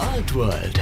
Art World.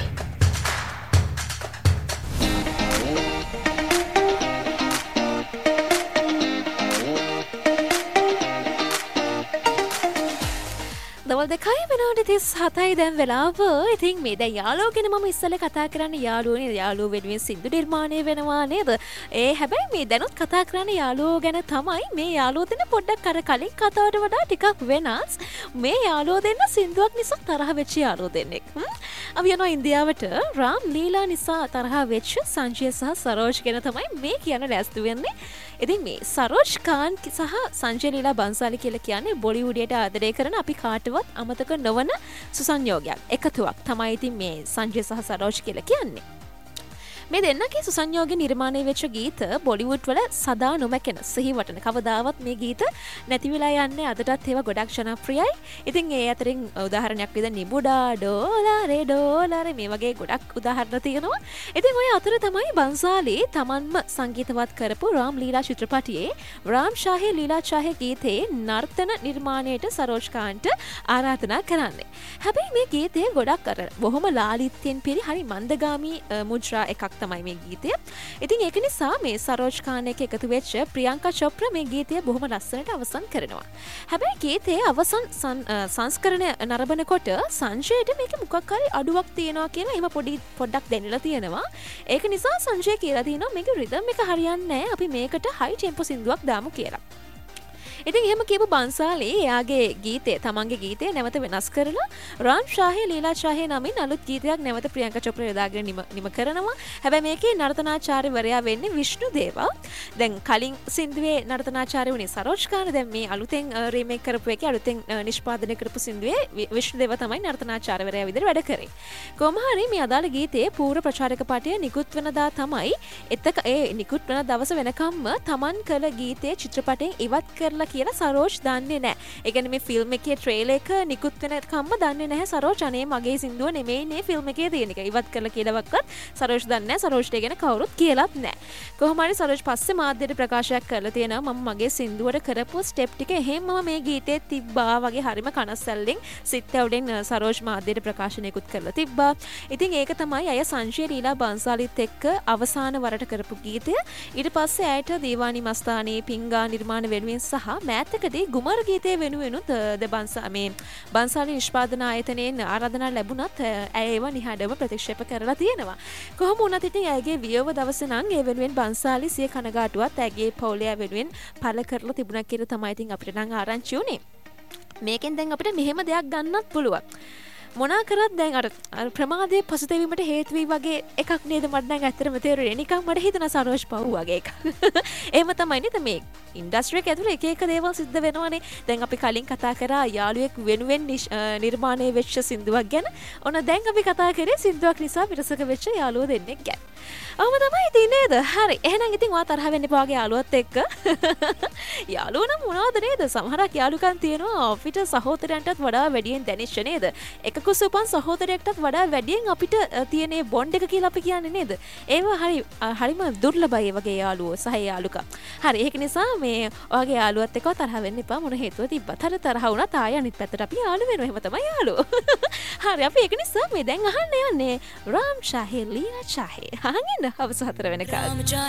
දවල් දෙකයි වෙනකොට 37යි දැන් වෙලාව. ඉතින් මේ දැන් යාළුවෝ ගැන මම ඉස්සෙල්ලා කතා කරන්නේ යාළුවෝ වෙනුවෙන් සින්දු නිර්මාණය වෙනවා නේද? හැබැයි මේ දැනුත් කතා කරන්නේ යාළුවෝ ගැන තමයි. මේ යාළුවෝ දෙන්න පොඩ්ඩක් අර කලින් කතාවට වඩා ටිකක් වෙනස්. මේ යාළුවෝ දෙන්න සින්දුවක් නිසා තරහ වෙච්ච යාළුවෝ දෙන්නෙක්. අපි යනවා ඉන්දියාවට. රාම් ලීලා නිසා තරහ වෙච්ච සංජය සහ සරෝජ් ගැන තමයි මේ කියන ලෑස්ති වෙන්නේ. ඉතින් මේ සරෝජ් ખાન සහ සංජය ලීලා බන්සාලි කියලා කියන්නේ බොලිවුඩයට ආදරය කරන අපි කාටවත් අමතක නොවන සුසංයෝගයක් එකතුවක් තමයි ඉතින් මේ සංජය සහ සරෝජ් කියලා කියන්නේ. මේ දෙන්නගේ සුසංයෝගය නිර්මාණය වෙච්ච ගීත බොලිවුඩ් වල සදා නොමැකෙන සිහිවටන කවදාවත් මේ ගීත නැති වෙලා යන්නේ අදටත් ඒවා ගොඩක් ජනප්‍රියයි. ඉතින් ඒ අතරින් උදාහරණයක් විදිහට නිබුඩා ඩෝලාරේ මේ වගේ ගොඩක් උදාහරණ තියෙනවා. ඉතින් ඔය අතර තමයි බන්සාලි තමන්ම සංගීතවත් කරපු රාම් ලීලා චිත්‍රපටයේ රාම් ශාහේ ලීලා ශාහේ ගීතේ නර්තන නිර්මාණයට සරෝජ් ખાන්ට ආරාධනා කරන්නේ. හැබැයි මේ ගීතය ගොඩක් අර බොහොම ලාලිත්‍යයෙන් පිරි හරි මන්දගාමී මුද්‍රා එකක් තමයි මේ ගීතය. ඉතින් ඒක නිසා මේ සරෝජ් ખાන් එක එකතු වෙච්ච ප්‍රියංකා චොප්රා මේ ගීතය බොහොම ලස්සනට අවසන් කරනවා. හැබැයි ගීතයේ අවසන් සංස්කරණය නරඹනකොට සංජයට මේක මොකක් හරි අඩුවක් තියෙනවා කියලා එහෙම පොඩ්ඩක් දැනලා තියෙනවා. ඒක නිසා සංජය කියලා තියෙනවා මේක රිද්ම් එක හරියන්නේ නැහැ. අපි මේකට හයි ටෙම්පෝ සින්දුවක් දාමු කියලා. ඉතින් එහෙම කියපු බන්සාලි එයාගේ ගීතය තමන්ගේ ගීතය නැවත වෙනස් කරලා රාම් ශාහේ ලීලා ශාහේ නමින් අලුත් ගීතයක් නැවත ප්‍රියංකා චොප්‍රා යොදාගෙන නිම කරනවා. හැබැයි මේකේ නර්තනාචාර්යවරයා වෙන්නේ විෂ්ණු දේවා. දැන් කලින් සින්දුවේ නර්තනාචාර්ය වුණේ සරෝජ් ખાන්. දැන් මේ අලුතෙන් රීමේක් කරපු එකේ අලුතෙන් නිෂ්පාදනය කරපු සින්දුවේ විෂ්ණු දේවා තමයි නර්තනාචාර්යවරයා විදිහට වැඩ කරේ. කොහොම හරි මේ අදාළ ගීතයේ පූර්ව ප්‍රචාරක පාඨය නිකුත් වෙනදා තමයි ඒ නිකුත් වෙන දවස වෙනකම්ම තමන් කළ ගීතයේ චිත්‍රපටයෙන් ඉවත් කරලා කියලා සරෝජ් දන්නේ නැහැ. ඒ කියන්නේ මේ ෆිල්ම් එකේ ට්‍රේලර් එක නිකුත් වෙනකම්ම දන්නේ නැහැ සරෝජ් අනේ මගේ සින්දුව නෙමෙයි නේ ෆිල්ම් එකේ තියෙන එක. ඉවත් කරලා කියලාවත් සරෝජ් දන්නේ නැහැ. සරෝජ්ට ගැන කවුරුත් කියලාත් නැහැ. කොහොම හරි සරෝජ් පස්සේ මාධ්‍යයට ප්‍රකාශයක් කරලා තියෙනවා මම මගේ සින්දුවට කරපු ස්ටෙප් ටික එහෙමම මේ ගීතේ තිබ්බා වගේ හරිම කනස්සල්ලෙන් සිත් ඇවුඩෙන් සරෝජ් මාධ්‍යයට ප්‍රකාශනයකුත් කරලා තිබ්බා. ඉතින් ඒක තමයි අය සංජය ලීලා බන්සාලිත් එක්ක අවසාන වරට කරපු ගීතය. ඊට පස්සේ ඇයට දීවානි මස්තානී පිංගා නිර්මාණ වෙනුවෙන් සහ මෑතකදී ගුමර් ගීතය වෙනුවෙනුත් බන්සාලි නිෂ්පාදන ආයතනයෙන් ආරාධනා ලැබුණත් ඇය ඒවා නිහඬව ප්‍රතික්ෂේප කරලා තියෙනවා. කොහොම වුණත් ඉතින් ඇයගේ වියෝව දවසේ නම් ඒ වෙනුවෙන් බන්සාලි සිය කනගාටුවත් ඇගේ පවුලේ වෙනුවෙන් පළ කරලා තිබුණා කියලා තමයි ඉතින් අපිට නම් ආරංචි උනේ. මේකෙන් දැන් අපිට මෙහෙම දෙයක් ගන්නත් පුළුවන්. මොනා කරත් දැන් අර ප්‍රමාදයේ පසුතැවීමට හේතු වී වගේ එකක් නේද මට දැන් ඇත්තටම තේරුනේ. නිකන් මට හිතෙනවා සරෝජ් පව් වගේ එකක්. එහෙම තමයි නේද මේ ඉන්ඩස්ට්‍රි එක ඇතුලේ එක දේවල් සිද්ධ වෙනවනේ. දැන් අපි කලින් කතා කරා යාළුවෙක් වෙනුවෙන් නිර්මාණය වෙච්ච සින්දුවක් ගැන. ඔන්න දැන් අපි කතා කරේ සින්දුවක් නිසා විරසක වෙච්ච යාළුවෝ දෙන්නෙක් ගැන. ඔහොම තමයි ඉතින් නේද? හරි. එහෙනම් ඉතින් ඔයා තරහ වෙන්න එපා වගේ යාළුවත් එක්ක. යාළුවෝ නම් මොනවද නේද? සමහරක් යාළුකම් තියෙනවා අපිට සහෝදරයන්ටත් වඩා වැඩියෙන් දැනෙච්ච නේද? එක කුසුපන් සහෝදරයෙක්ටත් වඩා වැඩියෙන් අපිට තියෙන බොන්ඩ් එක කියලා අපි කියන්නේ නේද? ඒවා හරිම දුර්ලභයි වගේ යාළුවෝ සහ යාළුකම්. හරි. ඒක නිසා මේ ඔයාගේ යාළුවත් එක්ක තරහ වෙන්න එපා මොන හේතුව තිබ්බත්. හරි තරහ වුණත් ආය අනිත් පැත්තට අපි යාළු වෙනවා. එහෙම තමයි යාළුවෝ. හරි. අපි ඒක නිසා මේ දැන් අහන්න යන්නේ රාම් ශාහේ ලීලා ශාහේ. අහගෙන හවස 4 වෙනකල්.